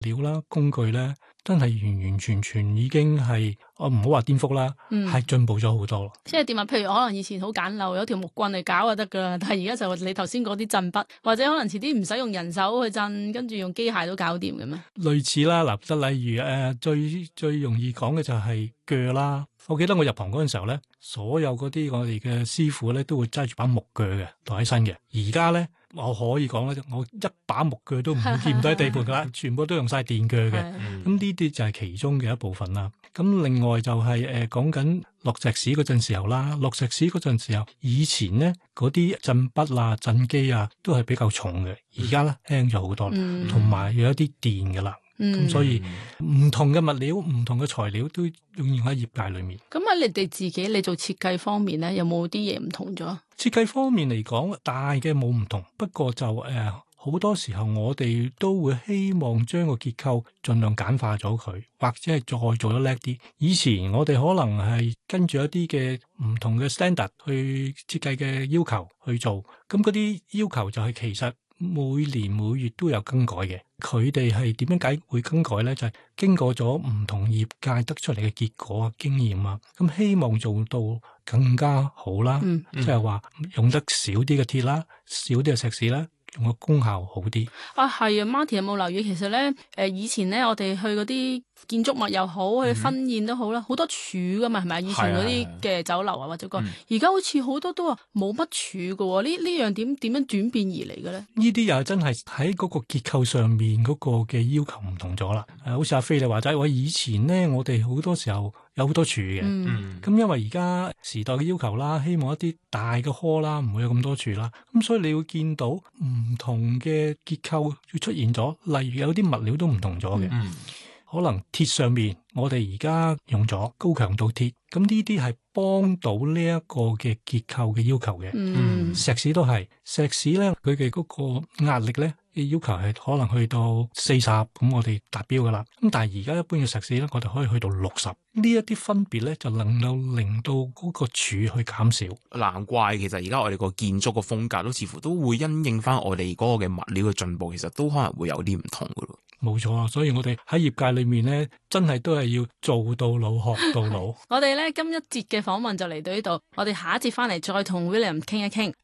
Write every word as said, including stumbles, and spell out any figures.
料啦、工具咧，真係完完全全已經係我唔好話顛覆啦，係、嗯、進步咗好多咯。 即係點啊？譬如可能以前好簡陋，有條木棍嚟搞就得噶啦，但係而家就你頭先嗰啲震筆，或者可能遲啲唔使用人手去震，跟住用機械都搞掂嘅咩？ 類似啦，嗱，就例如誒、呃、最最容易講嘅就係鋸啦。我記得我入行嗰陣時候咧，所有嗰啲我哋嘅師傅咧都會揸住把木鋸嘅，抬起身嘅。而家咧，我可以講咧，我一把木鋸都唔見唔到喺地盤噶啦，全部都用晒電鋸嘅。咁呢啲就係其中嘅一部分啦。咁另外就係誒講緊落石屎嗰陣時候啦，落石屎嗰陣時候，以前咧嗰啲震筆啊、震機啊都係比較重嘅，而家咧輕咗好多，同埋、嗯、有一啲電噶啦。咁、嗯、所以唔同嘅物料、唔同嘅材料都用喺業界裏面。 咁喺你哋自己，你做設計方面咧，有冇啲嘢唔同咗？ 設計方面嚟講，大嘅冇唔同，不過就誒好、呃、多時候我哋都會希望將個結構盡量簡化咗佢，或者係再做得叻啲。以前我哋可能係跟住一啲嘅唔同嘅 standard 去設計嘅要求去做，咁嗰啲要求就係其實每年每月都有更改嘅。佢哋係點樣解會更改咧？就係、是、經過咗唔同業界得出嚟嘅結果啊、經驗啊，咁希望做到更加好啦。嗯、即係話用得少啲嘅鐵啦，少啲嘅石屎啦，用個功效好啲。 啊，係啊 ，Martin 有冇留意？其實咧，誒以前咧，我哋去嗰啲建築物又好，去婚宴都好啦，好、嗯、多柱噶嘛，係咪？以前嗰啲嘅酒樓啊或者個，而家、嗯、好似好多都話冇乜柱噶喎。呢呢樣點點樣轉變而嚟嘅咧？ 呢啲又真係喺嗰個結構上面嗰個嘅要求唔同咗啦。誒，好似阿飛你話齋，我以前咧，我哋好多時候有好多柱嘅，咁、嗯、因為而家時代嘅要求啦，希望一啲大嘅殼啦，唔會有咁多柱啦，咁所以你會見到唔同嘅結構會出現咗，例如有啲物料都唔同咗嘅。嗯可能鐵上面，我哋而家用咗高強度鐵，咁呢啲係幫到呢一個嘅結構嘅要求嘅。嗯，石屎都係，石屎咧佢嘅嗰個壓力咧嘅要求係可能去到四十，咁我哋達標噶啦。咁但係而家一般嘅石屎咧，我哋可以去到六十。呢一啲分別咧，就能夠令到嗰個柱去減少。 難怪其實而家我哋個建築個風格都似乎都會因應翻我哋嗰個嘅物料嘅進步，其實都可能會有啲唔同噶咯。 冇錯啊，所以我哋喺業界裏面咧，真係都係要做到老學到老。 我哋咧今一節嘅訪問就嚟到呢度，我哋下一節翻嚟再同 William 傾一傾。